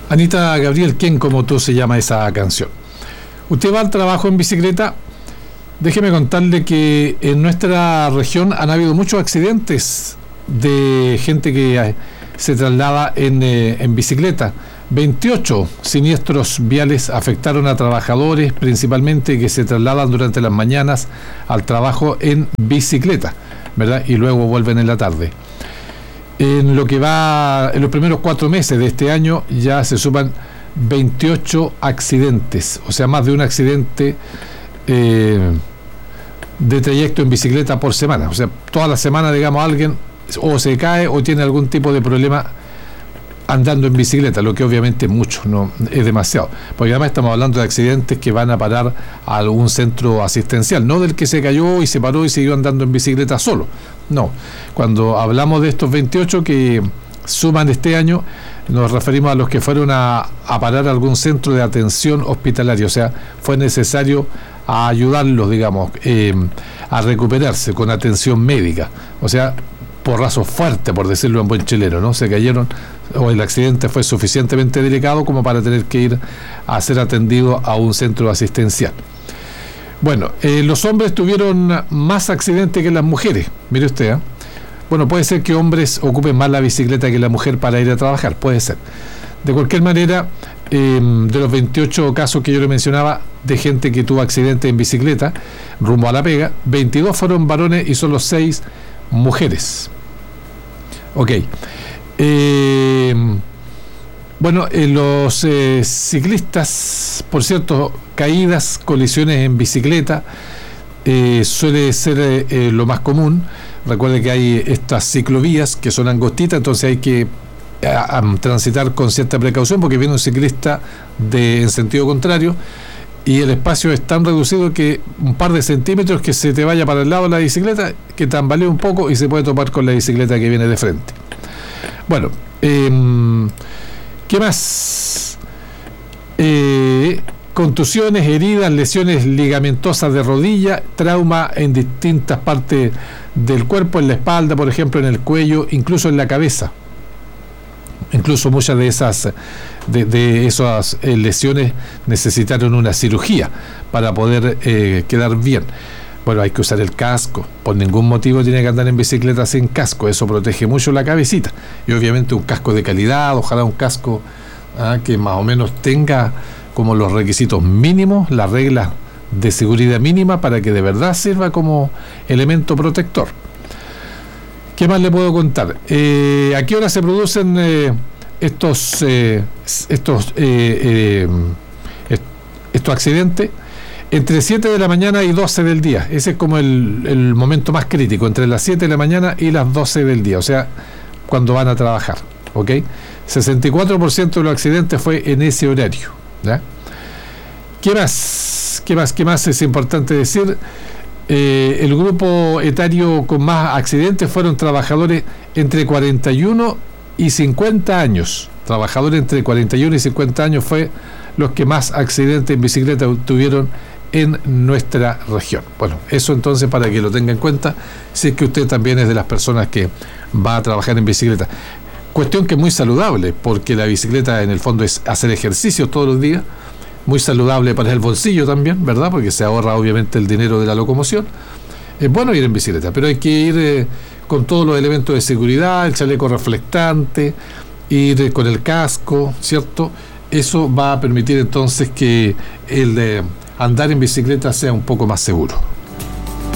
Anita Gabriel, ¿quién como tú se llama esa canción? Usted va al trabajo en bicicleta. Déjeme contarle que en nuestra región han habido muchos accidentes de gente que se traslada en bicicleta. 28 siniestros viales afectaron a trabajadores, principalmente que se trasladan durante las mañanas al trabajo en bicicleta, ¿verdad? Y luego vuelven en la tarde. En lo que va, en los primeros 4 meses de este año ya se suman 28 accidentes, o sea, más de un accidente de trayecto en bicicleta por semana. O sea, toda la semana, digamos, alguien o se cae o tiene algún tipo de problema andando en bicicleta, lo que obviamente es mucho, no es demasiado, porque además estamos hablando de accidentes que van a parar a algún centro asistencial, no del que se cayó y se paró y siguió andando en bicicleta solo. No, cuando hablamos de estos 28 que suman este año, nos referimos a los que fueron a parar a algún centro de atención hospitalaria, o sea, fue necesario ayudarlos, digamos, a recuperarse con atención médica, o sea, porrazo fuerte, por decirlo en buen chileno, ¿no? Se cayeron, o el accidente fue suficientemente delicado como para tener que ir a ser atendido a un centro asistencial. Bueno, los hombres tuvieron más accidentes que las mujeres, mire usted, ¿eh? Bueno, puede ser que hombres ocupen más la bicicleta que la mujer para ir a trabajar, puede ser. De cualquier manera, de los 28 casos que yo le mencionaba de gente que tuvo accidentes en bicicleta rumbo a la pega, 22 fueron varones y solo 6 mujeres. Ok. Bueno, los ciclistas, por cierto, caídas, colisiones en bicicleta, suele ser lo más común. Recuerde que hay estas ciclovías que son angostitas, entonces hay que transitar con cierta precaución porque viene un ciclista en sentido contrario y el espacio es tan reducido que un par de centímetros que se te vaya para el lado de la bicicleta, que tambalea un poco y se puede topar con la bicicleta que viene de frente. Bueno, ¿qué más? Contusiones, heridas, lesiones ligamentosas de rodilla, trauma en distintas partes del cuerpo, en la espalda, por ejemplo, en el cuello, incluso en la cabeza. Incluso muchas de esas lesiones necesitaron una cirugía para poder quedar bien. Bueno, hay que usar el casco. Por ningún motivo tiene que andar en bicicleta sin casco. Eso protege mucho la cabecita. Y obviamente un casco de calidad, ojalá un casco que más o menos tenga como los requisitos mínimos, las reglas de seguridad mínima para que de verdad sirva como elemento protector. ¿Qué más le puedo contar? ¿A qué hora se producen estos accidentes? Entre 7 de la mañana y 12 del día. Ese es como el momento más crítico, entre las 7 de la mañana y las 12 del día, o sea, cuando van a trabajar, ¿ok? 64% de los accidentes fue en ese horario, ¿ya? ¿Qué más es importante decir? El grupo etario con más accidentes fueron trabajadores entre 41 y 50 años. Trabajadores entre 41 y 50 años fue los que más accidentes en bicicleta tuvieron en nuestra región. Bueno, eso entonces para que lo tenga en cuenta, si es que usted también es de las personas que va a trabajar en bicicleta. Cuestión que es muy saludable, porque la bicicleta en el fondo es hacer ejercicio todos los días, muy saludable para el bolsillo también, ¿verdad? Porque se ahorra obviamente el dinero de la locomoción. Es bueno ir en bicicleta, pero hay que ir con todos los elementos de seguridad, el chaleco reflectante, ir con el casco, ¿cierto? Eso va a permitir entonces que el andar en bicicleta sea un poco más seguro.